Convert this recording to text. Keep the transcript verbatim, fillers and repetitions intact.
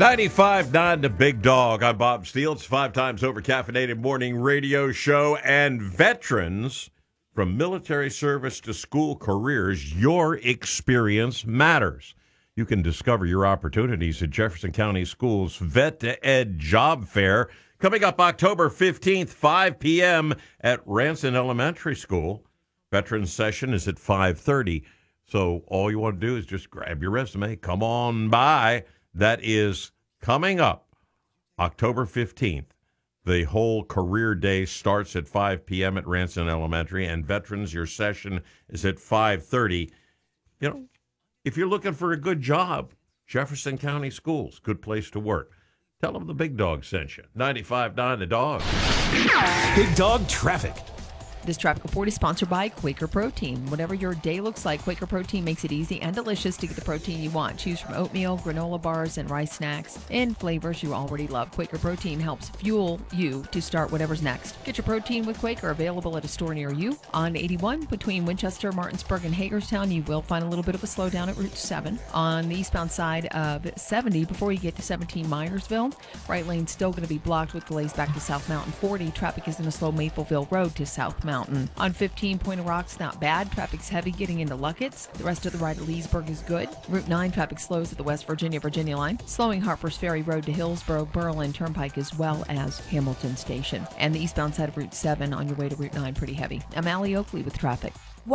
ninety-five point nine The Big Dog. I'm Bob Steele. It's five times over caffeinated morning radio show. And veterans, from military service to school careers, your experience matters. You can discover your opportunities at Jefferson County Schools Vet Ed Job Fair coming up October fifteenth, five p.m. at Ranson Elementary School. Veterans session is at five thirty. So all you want to do is just grab your resume, come on by. That is coming up October fifteenth. The whole career day starts at five p.m. at Ranson Elementary, and veterans, your session is at five thirty. You know, if you're looking for a good job, Jefferson County Schools, good place to work. Tell them the Big Dog sent you. ninety-five point nine The Dog. Big Dog Traffic. This traffic report is sponsored by Quaker Protein. Whatever your day looks like, Quaker Protein makes it easy and delicious to get the protein you want. Choose from oatmeal, granola bars, and rice snacks in flavors you already love. Quaker Protein helps fuel you to start whatever's next. Get your protein with Quaker, available at a store near you. On eighty-one between Winchester, Martinsburg, and Hagerstown, you will find a little bit of a slowdown at Route seven. On the eastbound side of seventy, before you get to seventeen Myersville, right lane's still going to be blocked with delays back to South Mountain. forty, traffic is going to slow Mapleville Road to South Mountain. Mountain. On fifteen, Point of Rocks, not bad. Traffic's heavy getting into Luckett's. The rest of the ride at Leesburg is good. Route nine, traffic slows at the West Virginia-Virginia line, slowing Harpers Ferry Road to Hillsborough, Berlin Turnpike, as well as Hamilton Station. And the eastbound side of Route seven on your way to Route nine, pretty heavy. I'm Allie Oakley with traffic.